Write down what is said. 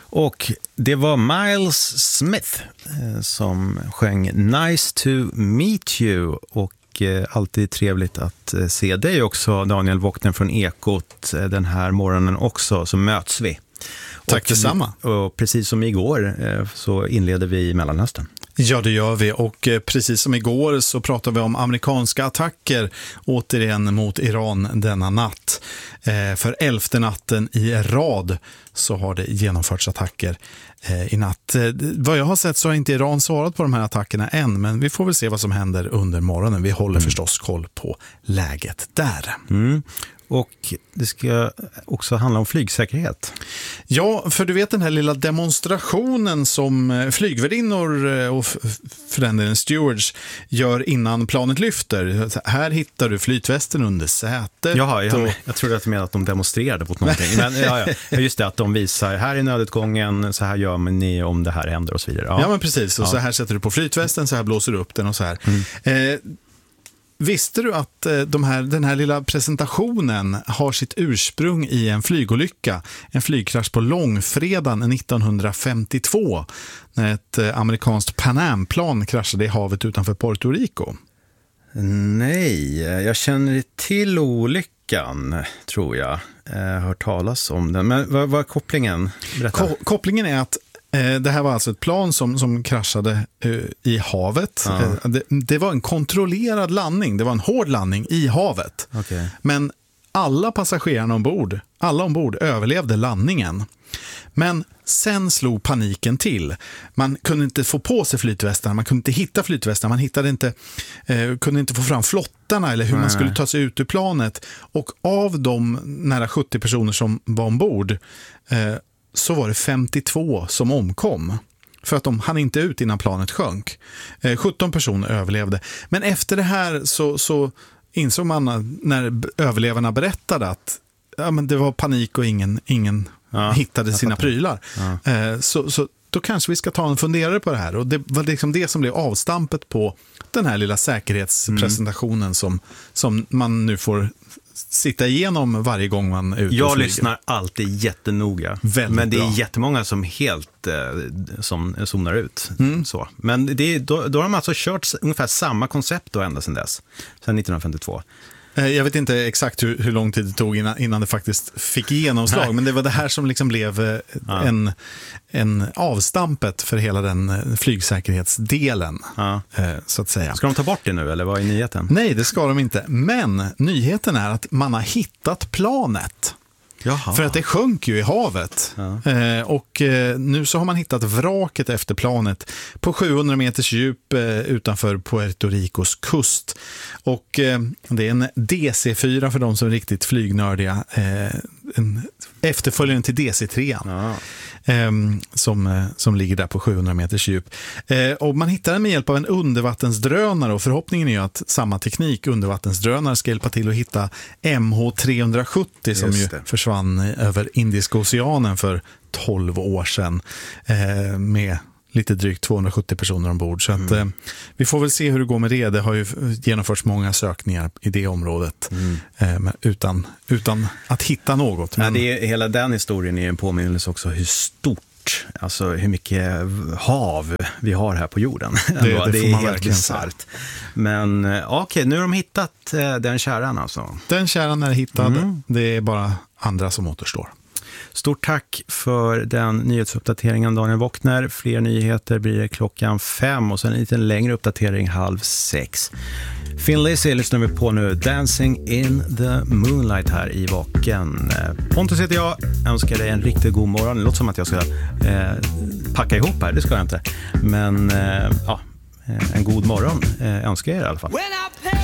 Och det var Miles Smith som sjöng Nice to meet you. Och alltid trevligt att se dig också, Daniel Wockner från Ekot, den här morgonen också, så möts vi. Tack detsamma. Och precis som igår så inleder vi Mellanöstern. Ja, det gör vi, och precis som igår så pratar vi om amerikanska attacker återigen mot Iran denna natt. För 11:e natten i rad så har det genomförts attacker i natt. Vad jag har sett så har inte Iran svarat på de här attackerna än, men vi får väl se vad som händer under morgonen. Vi håller förstås koll på läget där. Och det ska också handla om flygsäkerhet. Ja, för du vet den här lilla demonstrationen som flygvärdinnor och för den delen stewards gör innan planet lyfter. Här hittar du flytvästen under sätet. Jaha, jag trodde att du menade att de demonstrerade mot någonting. Men just det, att de visar, här är nödutgången, så här gör ni om det här händer och så vidare. Ja men precis, och så här sätter du på flytvästen, så här blåser du upp den och så här. Visste du att den här lilla presentationen har sitt ursprung i en flygolycka, en flygkrasch på långfredagen 1952 när ett amerikanskt Pan Am-plan kraschade i havet utanför Puerto Rico? Nej, jag känner till olyckan, tror jag. Jag har hört talas om den. Men vad är kopplingen? Kopplingen är att det här var alltså ett plan som kraschade i havet. Ja. Det var en kontrollerad landning. Det var en hård landning i havet. Okay. Men alla passagerarna ombord överlevde landningen. Men sen slog paniken till. Man kunde inte få på sig flytvästarna, man kunde inte hitta flytvästarna, kunde inte få fram flottarna eller hur man skulle ta sig ut ur planet. Och av de nära 70 personer som var ombord så var det 52 som omkom. För att de hann inte ut innan planet sjönk. 17 personer överlevde. Men efter det här så insåg man när överlevarna berättade att men det var panik och ingen hittade sina prylar. Ja. Så då kanske vi ska ta en funderare på det här. Och det var liksom det som blev avstampet på den här lilla säkerhetspresentationen som man nu får sitta igenom varje gång man är ute och flyger. Jag lyssnar alltid jättenoga. Men det är jättemånga som helt som zonar ut. Så. Men då har de alltså kört ungefär samma koncept då ända sedan dess. Sedan 1952. Jag vet inte exakt hur lång tid det tog innan det faktiskt fick genomslag. Nej. Men det var det här som liksom blev en avstampet för hela den flygsäkerhetsdelen. Så att säga. Ska de ta bort det nu eller vad är nyheten? Nej, det ska de inte. Men nyheten är att man har hittat planet. Jaha. För att det sjönk ju i havet. Och nu så har man hittat vraket efter planet på 700 meters djup utanför Puerto Ricos kust. Och det är en DC-4 för de som är riktigt flygnördiga. En efterföljaren till DC-3 som ligger där på 700 meters djup. Och man hittar den med hjälp av en undervattensdrönare, och förhoppningen är ju att samma teknik, undervattensdrönare, ska hjälpa till att hitta MH370 som ju försvann över Indiska oceanen för 12 år sedan med lite drygt 270 personer ombord. Så att, vi får väl se hur det går med det. Det har ju genomförts många sökningar i det området utan att hitta något. Men hela den historien är en påminnelse också hur stort, alltså hur mycket hav vi har här på jorden. Det är helt bisarrt. Men okej, nu har de hittat den kärran alltså. Den kärran är hittad. Det är bara andra som återstår. Stort tack för den nyhetsuppdateringen, Daniel Wockner. Fler nyheter blir det 5:00 och sen en lite längre uppdatering 5:30. Thin Lizzy lyssnar vi på nu. Dancing in the Moonlight här i Vaken. Pontus heter jag. Önskar dig en riktigt god morgon. Det låter som att jag ska packa ihop här. Det ska jag inte. Men en god morgon önskar jag er i alla fall.